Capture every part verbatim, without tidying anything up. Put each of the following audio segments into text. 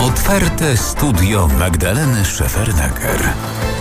Otwarte studio Magdaleny Szefernaker.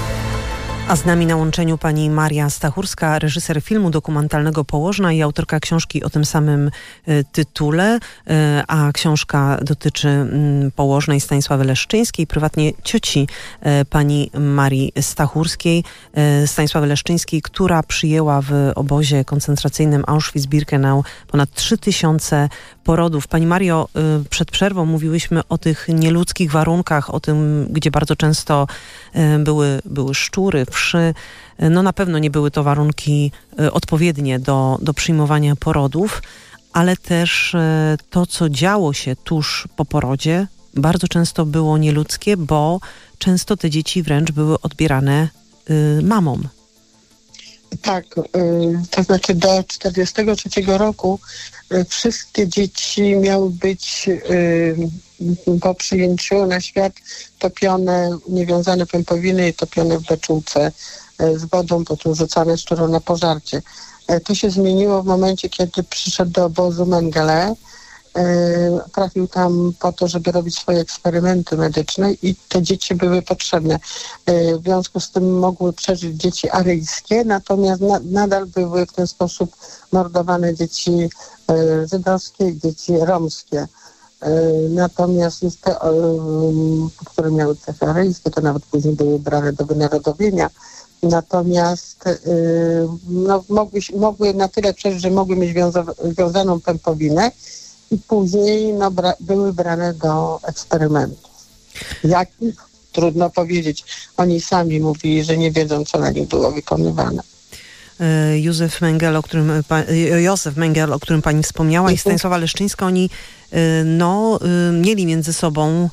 A z nami na łączeniu pani Maria Stachurska, reżyser filmu dokumentalnego Położna i autorka książki o tym samym y, tytule, y, a książka dotyczy y, Położnej Stanisławy Leszczyńskiej, prywatnie cioci y, pani Marii Stachurskiej, y, Stanisławy Leszczyńskiej, która przyjęła w obozie koncentracyjnym Auschwitz-Birkenau ponad trzy tysiące porodów. Pani Mario, y, przed przerwą mówiłyśmy o tych nieludzkich warunkach, o tym, gdzie bardzo często y, były, były szczury, wszy. No na pewno nie były to warunki y, odpowiednie do, do przyjmowania porodów, ale też y, to, co działo się tuż po porodzie, bardzo często było nieludzkie, bo często te dzieci wręcz były odbierane y, mamom. Tak, y, to znaczy do czterdziestego trzeciego roku y, wszystkie dzieci miały być y, po przyjęciu na świat topione, niewiązane pępowiny i topione w beczułce y, z wodą, potem rzucane szczurą na pożarcie. Y, to się zmieniło w momencie, kiedy przyszedł do obozu Mengele. Y, trafił tam po to, żeby robić swoje eksperymenty medyczne i te dzieci były potrzebne. Y, w związku z tym mogły przeżyć dzieci aryjskie, natomiast na, nadal były w ten sposób mordowane dzieci y, żydowskie i dzieci romskie. Y, natomiast już te, y, które miały cechy aryjskie, to nawet później były brane do wynarodowienia. Natomiast y, no, mogły, mogły na tyle przeżyć, że mogły mieć wiąza- wiązaną pępowinę, i później no, bra- były brane do eksperymentów. Jakich? Trudno powiedzieć. Oni sami mówili, że nie wiedzą, co na nich było wykonywane. Józef Mengele, o którym, Józef Mengele, o którym pani wspomniała, i Stanisława Leszczyńska, oni no, mieli między sobą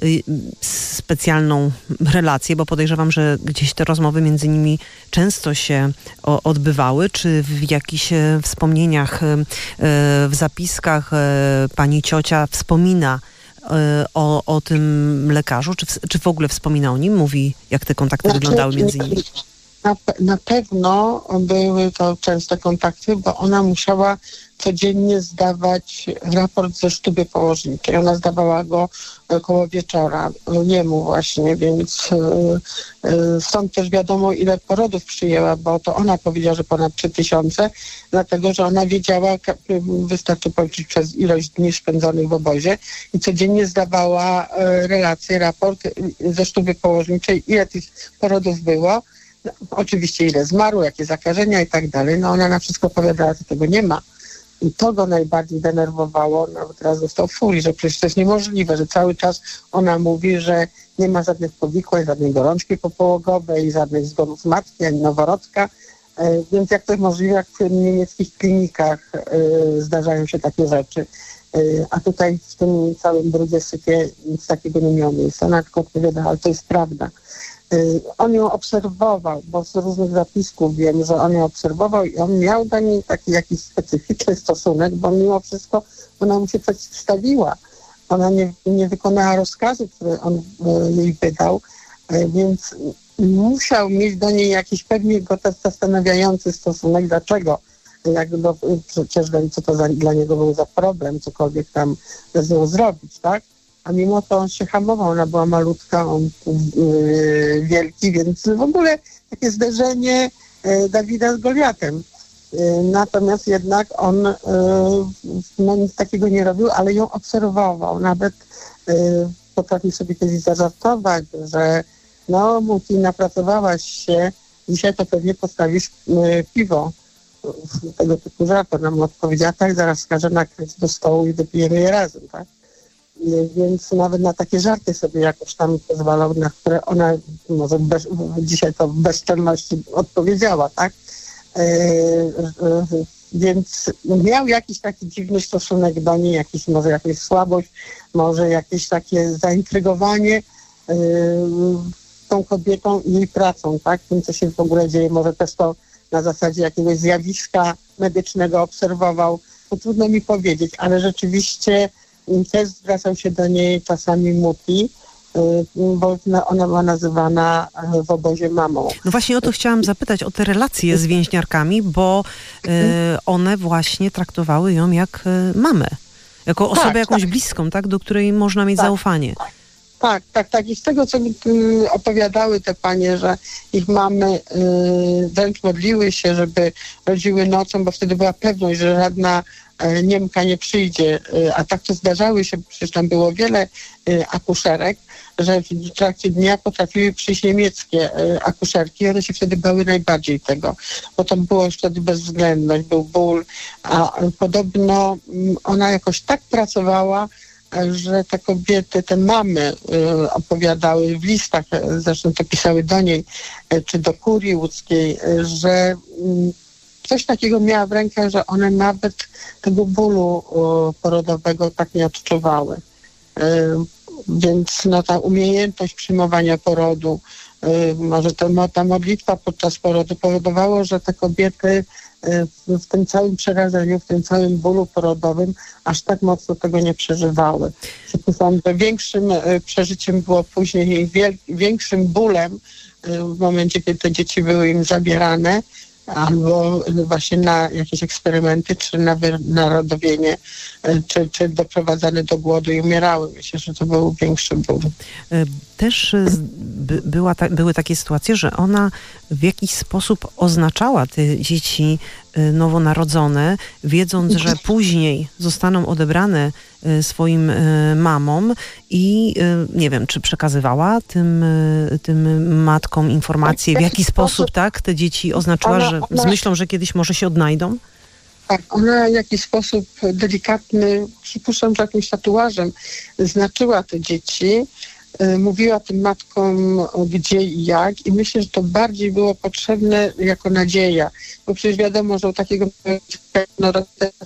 specjalną relację, bo podejrzewam, że gdzieś te rozmowy między nimi często się o, odbywały. Czy w jakichś wspomnieniach, w zapiskach pani ciocia wspomina o, o tym lekarzu? Czy w, czy w ogóle wspomina o nim? Mówi, jak te kontakty znaczy, wyglądały między nimi? Na, na pewno były to częste kontakty, bo ona musiała codziennie zdawać raport ze sztuby położniczej. Ona zdawała go koło wieczora, jemu właśnie, więc yy, stąd też wiadomo, ile porodów przyjęła, bo to ona powiedziała, że ponad trzy tysiące, dlatego, że ona wiedziała, wystarczy policzyć przez ilość dni spędzonych w obozie i codziennie zdawała yy, relację, raport ze sztuby położniczej, ile tych porodów było. No, oczywiście ile zmarło, jakie zakażenia i tak dalej. No ona na wszystko opowiadała, że tego nie ma. I to go najbardziej denerwowało, nawet raz został w furii, że przecież to jest niemożliwe, że cały czas ona mówi, że nie ma żadnych powikłań, żadnej gorączki popołogowej, żadnych zgonów matki, ani noworodka. E, więc jak to jest możliwe, jak w niemieckich klinikach e, zdarzają się takie rzeczy. E, a tutaj w tym całym brudzie sypie nic takiego nie miało miejsca. Ona tylko odpowiada, ale to jest prawda. On ją obserwował, bo z różnych zapisków wiem, że on ją obserwował i on miał do niej taki jakiś specyficzny stosunek, bo mimo wszystko ona mu się przeciwstawiła. Ona nie, nie wykonała rozkazu, który on jej wydał, więc musiał mieć do niej jakiś pewnie go zastanawiający stosunek. Dlaczego? Jak do, przecież co to za, dla niego był za problem, cokolwiek tam z nią zrobić, tak? A mimo to on się hamował, ona była malutka, on yy, wielki, więc w ogóle takie zderzenie yy, Dawida z Goliatem. Yy, natomiast jednak on yy, no, nic takiego nie robił, ale ją obserwował. Nawet yy, potrafił sobie kiedyś zażartować, że no, Muti, napracowałaś się, dzisiaj to pewnie postawisz yy, piwo. Tego typu żart. Ona mu odpowiedziała, tak, zaraz każe nakryć do stołu i wypijemy je razem, tak? Więc nawet na takie żarty sobie jakoś tam pozwalał, na które ona może bez, dzisiaj to w bezczelności odpowiedziała, tak? Yy, yy, więc miał jakiś taki dziwny stosunek do niej, jakiś, może jakąś słabość, może jakieś takie zaintrygowanie yy, tą kobietą i jej pracą, tak? Tym, co się w ogóle dzieje, może też to na zasadzie jakiegoś zjawiska medycznego obserwował. No, trudno mi powiedzieć, ale rzeczywiście też zwracał się do niej czasami Muti, bo ona była nazywana w obozie mamą. No właśnie o to chciałam zapytać, o te relacje z więźniarkami, bo y, one właśnie traktowały ją jak y, mamę. Jako osobę tak, jakąś tak. bliską, tak, do której można mieć tak. zaufanie. Tak, tak, tak. I z tego, co mi y, opowiadały te panie, że ich mamy y, wręcz modliły się, żeby rodziły nocą, bo wtedy była pewność, że żadna y, Niemka nie przyjdzie. Y, a tak to zdarzały się, przecież tam było wiele y, akuszerek, że w trakcie dnia potrafiły przyjść niemieckie y, akuszerki. One się wtedy bały najbardziej tego, bo to było już wtedy bezwzględność, był ból. A y, podobno y, ona jakoś tak pracowała, że te kobiety, te mamy y, opowiadały w listach, zresztą to pisały do niej, y, czy do kurii łódzkiej, y, że y, coś takiego miała w rękach, że one nawet tego bólu y, porodowego tak nie odczuwały. Y, więc no, ta umiejętność przyjmowania porodu, y, może ta, ta modlitwa podczas porodu powodowało, że te kobiety w tym całym przerażeniu, w tym całym bólu porodowym aż tak mocno tego nie przeżywały. Przypuszczam, że większym przeżyciem było później, większym bólem w momencie, kiedy te dzieci były im zabierane, albo właśnie na jakieś eksperymenty, czy na wynarodowienie, czy, czy doprowadzane do głodu i umierały. Myślę, że to był większy ból. Też by, była ta, były takie sytuacje, że ona w jakiś sposób oznaczała te dzieci nowonarodzone, wiedząc, że później zostaną odebrane swoim mamom i nie wiem, czy przekazywała tym, tym matkom informacje, w jaki sposób tak te dzieci oznaczyła, ona, że ona, z myślą, że kiedyś może się odnajdą? Tak, ona w jakiś sposób delikatny, przypuszczam, że jakimś tatuażem znaczyła te dzieci, mówiła tym matkom gdzie i jak i myślę, że to bardziej było potrzebne jako nadzieja, bo przecież wiadomo, że u takiego no,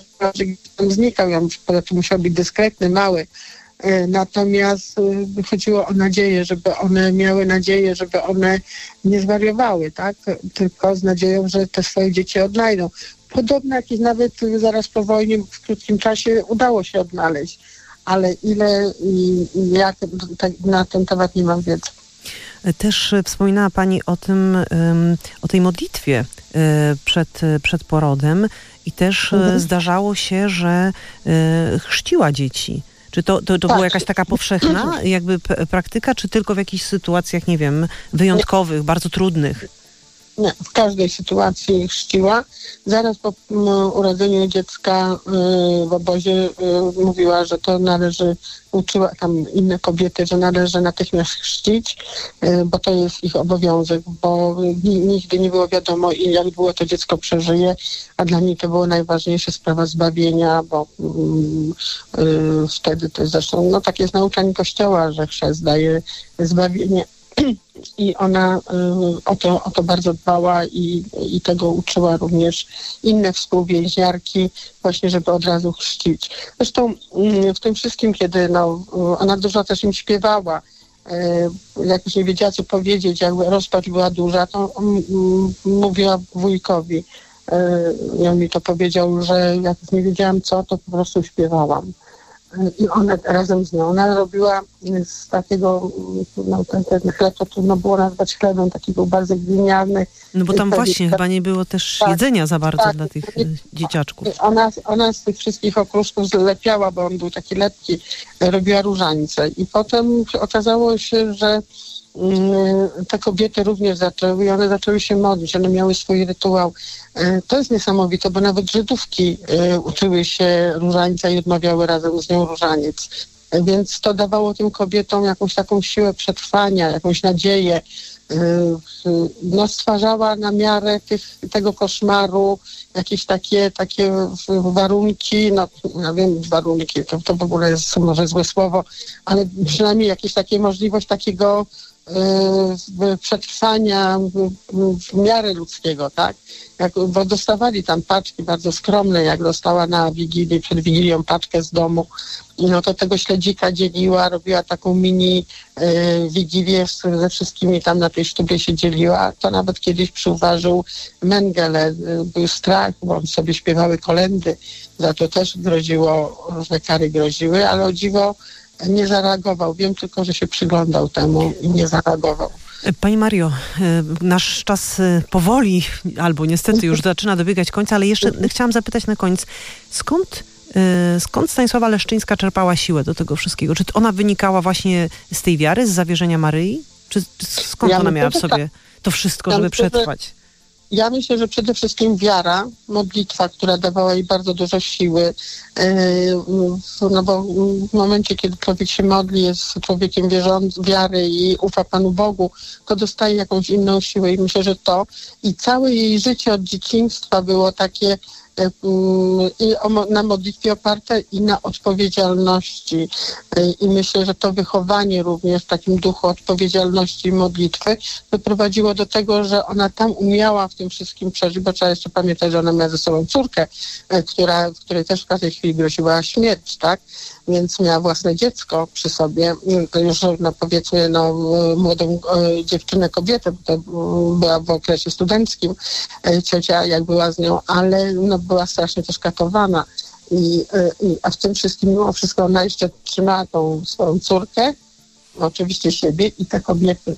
tam znikał, on musiał być dyskretny, mały. Natomiast chodziło o nadzieję, żeby one miały nadzieję, żeby one nie zwariowały, tak? Tylko z nadzieją, że te swoje dzieci odnajdą. Podobno jakieś nawet zaraz po wojnie w krótkim czasie udało się odnaleźć. Ale ile i jak na ten temat nie mam wiedzy. Też wspominała Pani o tym, o tej modlitwie przed, przed porodem i też mhm. zdarzało się, że chrzciła dzieci. Czy to, to, to tak. była jakaś taka powszechna jakby praktyka, czy tylko w jakichś sytuacjach, nie wiem, wyjątkowych, bardzo trudnych? Nie, w każdej sytuacji chrzciła. Zaraz po urodzeniu dziecka w obozie mówiła, że to należy, uczyła tam inne kobiety, że należy natychmiast chrzcić, bo to jest ich obowiązek, bo nigdy nie było wiadomo, jak długo to dziecko przeżyje, a dla niej to było najważniejsze, sprawa zbawienia, bo yy, wtedy to jest zresztą, no tak jest nauczanie Kościoła, że chrzest daje zbawienie. I ona y, o, to, o to bardzo dbała i, i tego uczyła również inne współwięźniarki, właśnie żeby od razu chrzcić. Zresztą y, w tym wszystkim, kiedy no, ona dużo też im śpiewała, y, jak już nie wiedziała co powiedzieć, jak rozpacz była duża, to y, mówiła wujkowi. Y, I on mi to powiedział, że jak już nie wiedziałam co, to po prostu śpiewałam. I ona razem z nią, ona robiła z takiego, no ten, ten chleb to trudno było nazwać chlebem, taki był bardzo gliniarny. No bo tam właśnie tak, chyba nie było też tak, jedzenia za bardzo tak, dla tych dzieciaczków. Ona, ona z tych wszystkich okruszków zlepiała, bo on był taki lepki, robiła różańce. I potem okazało się, że te kobiety również zaczęły i one zaczęły się modlić, one miały swój rytuał. To jest niesamowite, bo nawet Żydówki uczyły się różańca i odmawiały razem z nią różaniec. Więc to dawało tym kobietom jakąś taką siłę przetrwania, jakąś nadzieję. No, stwarzała na miarę tych, tego koszmaru jakieś takie, takie warunki, no ja wiem, warunki, to, to w ogóle jest może złe słowo, ale przynajmniej jakieś takie możliwość takiego y, przetrwania w, w miarę ludzkiego, tak? Jak, bo dostawali tam paczki bardzo skromne, jak dostała na Wigilię, przed Wigilią paczkę z domu, no to tego śledzika dzieliła, robiła taką mini y, wigilię ze wszystkimi tam na tej sztubie się dzieliła. To nawet kiedyś przyuważył Mengele, y, był strach, bo sobie śpiewały kolędy, za to też groziło, różne kary groziły, ale o dziwo nie zareagował. Wiem tylko, że się przyglądał temu i nie zareagował. Pani Mario, nasz czas powoli, albo niestety już zaczyna dobiegać końca, ale jeszcze chciałam zapytać na koniec, skąd Skąd Stanisława Leszczyńska czerpała siłę do tego wszystkiego? Czy ona wynikała właśnie z tej wiary, z zawierzenia Maryi? Czy skąd Ja ona myślę, miała w że sobie tak. to wszystko, Ja żeby myślę, że- przetrwać? Ja myślę, że przede wszystkim wiara, modlitwa, która dawała jej bardzo dużo siły, yy, no bo w momencie, kiedy człowiek się modli, jest człowiekiem wierzącym, wiary i ufa Panu Bogu, to dostaje jakąś inną siłę i myślę, że to i całe jej życie od dzieciństwa było takie i na modlitwie oparte i na odpowiedzialności. I myślę, że to wychowanie również w takim duchu odpowiedzialności i modlitwy doprowadziło do tego, że ona tam umiała w tym wszystkim przeżyć, bo trzeba jeszcze pamiętać, że ona miała ze sobą córkę, która, której też w każdej chwili groziła śmierć, tak? Więc miała własne dziecko przy sobie, to już no, powiedzmy no, młodą e, dziewczynę, kobietę, bo to była w okresie studenckim e, ciocia, jak była z nią, ale no, była strasznie też katowana. I, e, i, a w tym wszystkim mimo wszystko ona jeszcze trzymała tą swoją córkę, oczywiście siebie i te kobiety.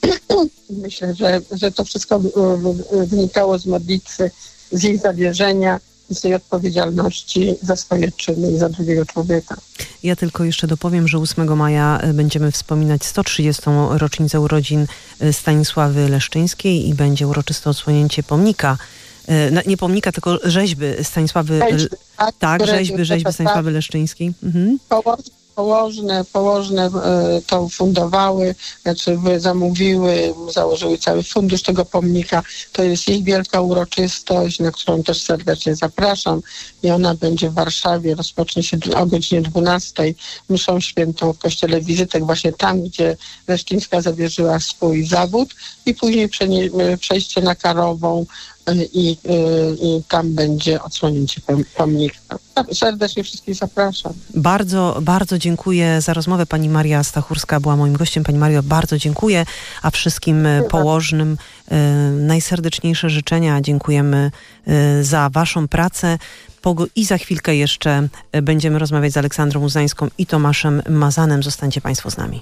Myślę, że, że to wszystko wynikało z modlitwy, z jej zawierzenia i z tej odpowiedzialności za swoje czyny i za drugiego człowieka. Ja tylko jeszcze dopowiem, że ósmego maja będziemy wspominać sto trzydziestą rocznicę urodzin Stanisławy Leszczyńskiej i będzie uroczyste odsłonięcie pomnika. Nie pomnika, tylko rzeźby Stanisławy... Rzeźby, tak, tak, które- rzeźby, rzeźby Stanisławy Leszczyńskiej. Mhm. Położne, położne e, to ufundowały, znaczy zamówiły, założyły cały fundusz tego pomnika. To jest ich wielka uroczystość, na którą też serdecznie zapraszam i ona będzie w Warszawie, rozpocznie się o godzinie dwunastej mszą świętą w kościele Wizytek, właśnie tam, gdzie Leszczyńska zawierzyła swój zawód i później przenie- przejście na Karową i, i, i tam będzie odsłonięcie pomnika. Serdecznie wszystkich zapraszam. Bardzo, bardzo dziękuję za rozmowę. Pani Maria Stachurska była moim gościem. Pani Mario, bardzo dziękuję, a wszystkim położnym e, najserdeczniejsze życzenia. Dziękujemy e, za waszą pracę. Pogo- I za chwilkę jeszcze będziemy rozmawiać z Aleksandrą Uzańską i Tomaszem Mazanem. Zostańcie państwo z nami.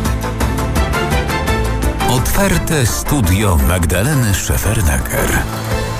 Otwarte studio Magdaleny Szefernaker.